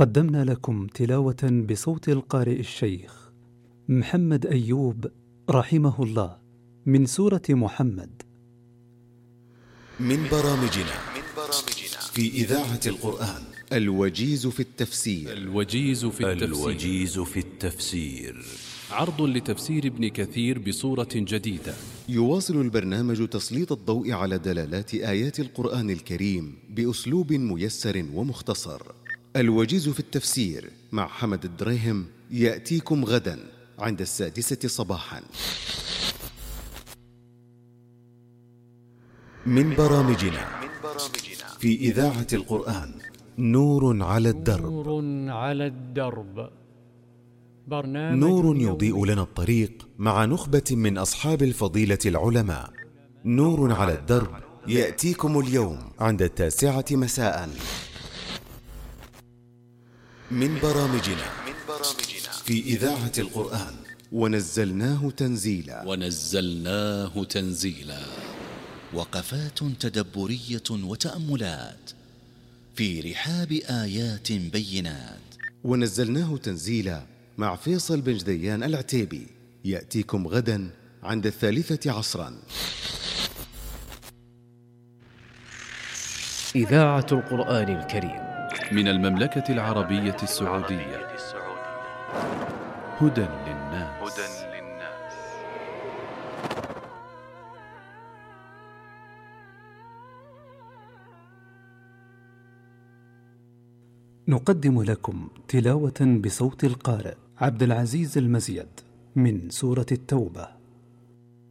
قدمنا لكم تلاوة بصوت القارئ الشيخ محمد أيوب رحمه الله من سورة محمد. من برامجنا في إذاعة القرآن الوجيز في التفسير. الوجيز في التفسير عرض لتفسير ابن كثير بصورة جديدة. يواصل البرنامج تسليط الضوء على دلالات آيات القرآن الكريم بأسلوب ميسر ومختصر. الوجيز في التفسير مع حمد الدريهم يأتيكم غدا عند 6:00 صباحا. من برامجنا في إذاعة القرآن نور على الدرب. نور يضيء لنا الطريق مع نخبة من أصحاب الفضيلة العلماء. نور على الدرب يأتيكم اليوم عند 9:00 مساء. من برامجنا في إذاعة القرآن ونزلناه تنزيلا. وقفات تدبرية وتأملات في رحاب آيات بينات. ونزلناه تنزيلا مع فيصل بن جديان العتيبي يأتيكم غدا عند 3:00 عصرا. إذاعة القرآن الكريم من المملكة العربية السعودية. هدى للناس. نقدم لكم تلاوة بصوت القارئ عبد العزيز المزيد من سورة التوبة.